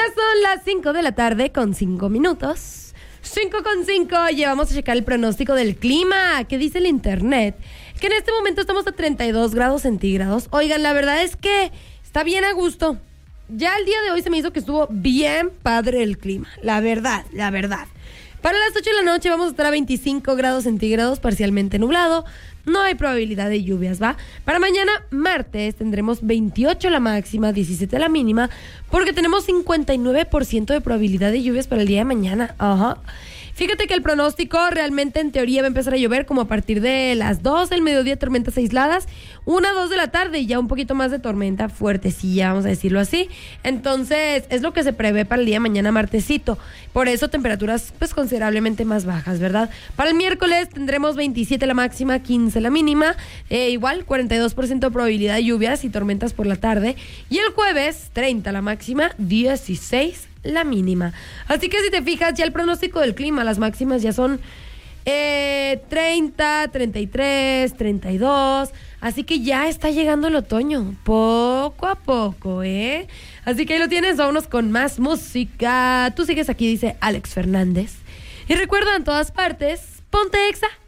Ya son las 5 de la tarde con 5 minutos. 5:05, y vamos a checar el pronóstico del clima. ¿Qué dice el internet? Que en este momento estamos a 32 grados centígrados. Oigan, la verdad es que está bien a gusto. Ya el día de hoy se me hizo que estuvo bien padre el clima. La verdad. Para las 8 de la noche vamos a estar a 25 grados centígrados, parcialmente nublado. No hay probabilidad de lluvias, ¿va? Para mañana, martes, tendremos 28 la máxima, 17 la mínima, porque tenemos 59% de probabilidad de lluvias para el día de mañana. Ajá. Fíjate que el pronóstico realmente en teoría va a empezar a llover como a partir de las 2 del mediodía, tormentas aisladas, 1, 2 de la tarde y ya un poquito más de tormenta fuertecilla, vamos a decirlo así. Entonces, es lo que se prevé para el día de mañana martesito. Por eso temperaturas pues considerablemente más bajas, ¿verdad? Para el miércoles tendremos 27 la máxima, 15 la mínima, igual 42% de probabilidad de lluvias y tormentas por la tarde. Y el jueves, 30 la máxima, 16 la mínima. Así que si te fijas, ya el pronóstico del clima, las máximas ya son 30, 33, 32. Así que ya está llegando el otoño, poco a poco, ¿eh? Así que ahí lo tienes, vámonos con más música. Tú sigues aquí, dice Alex Fernández. Y recuerda, en todas partes, ponte Exa.